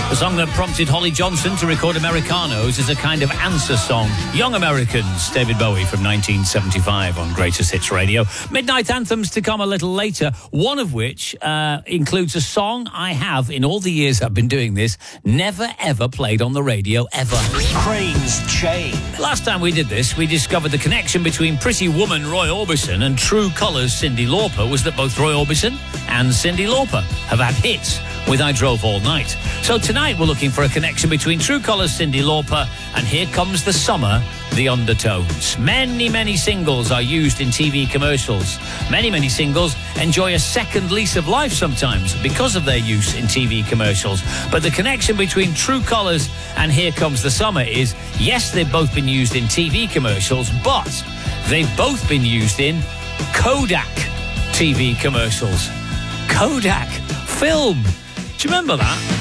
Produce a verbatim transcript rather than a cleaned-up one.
The song that prompted Holly Johnson to record Americanos is a kind of answer song. Young Americans, David Bowie from nineteen seventy-five on Greatest Hits Radio. Midnight anthems to come a little later, one of which uh, includes a song I have, in all the years I've been doing this, never ever played on the radio, ever. Crane's Chain. Last time we did this, we discovered the connection between Pretty Woman Roy Orbison and True Colours Cyndi Lauper was that both Roy Orbison and Cyndi Lauper have had hits with I Drove All Night. So tonight we're looking for a connection between True Colours Cyndi Lauper and Here Comes the Summer, The Undertones. Many, many singles are used in T V commercials. Many, many singles enjoy a second lease of life sometimes because of their use in T V commercials. But the connection between True Colours and Here Comes the Summer is, yes, they've both been used in T V commercials, but they've both been used in Kodak T V commercials. Kodak film. Do you remember that?